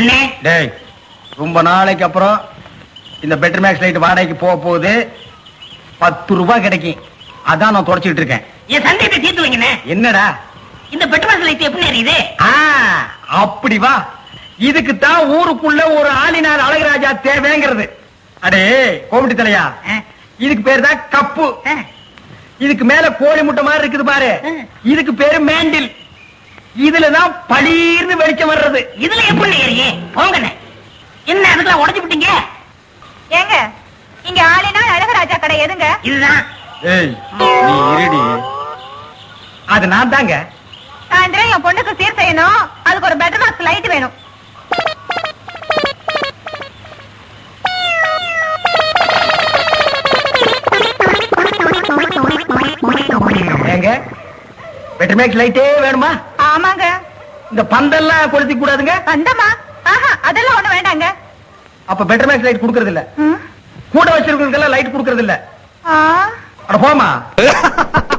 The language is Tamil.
அண்ணே டேய், ரொம்ப நாளைக்கு அப்புறம் இந்த பெட்டர் மேக்ஸ் லைட் வாடகைக்கு போக போகுது. 10 ரூபாய் கிடைக்கும். அதான் நான் தொடச்சிட்டு இருக்கேன். என் சந்தேகத்தை தீர்த்து வைங்கண்ணே. என்னடா இந்த பெட்ரோல் லைட் எப்படி எரியுது? அப்படி வா. இதுக்கு தான் ஊருக்குள்ள ஒரு ஆளினார் அழகராஜா தேவைங்கிறது. அடே கோமிட்டி தலையா, இதுக்கு பேரு தான் கப்பு. இதுக்கு மேல கோழி முட்டை மாதிரி இருக்குது பாரு, இதுக்கு பேரு மேண்டில். இதுலதான் பளீர்னு வெளிச்சம் வர்றது. இதுல எப்படி எரியே? போங்கண்ணே. என்ன அதுக்கெல்லாம் உடைச்சு விட்டீங்க? ஏங்க, இங்க ஆளினா அழகராஜா கடை எதுங்க? இதுதான். ஏய், நீ இருடி. அது நான் தாங்க. சாயந்தரம் என் பொண்ணுக்கு சீர் செய்யணும். அதுக்கு ஒரு பெட்டர் பாக்ஸ் லைட் வேணும். ஏங்க, பெட்டர் மேக்ஸ் லைட்டே வேணுமா? ஆமாங்க. இந்த பந்தெல்லாம் கொளுத்தி கூடாதுங்க. வந்தமா? அதெல்லாம் ஒண்ணு வேண்டாங்க. அப்ப பெட்டர் மேக்ஸ் லைட் குடுக்கறது இல்ல. கூட வச்சிருக்கிறதுக்கெல்லாம் லைட் குடுக்கறது இல்ல. ஆ அட போமா.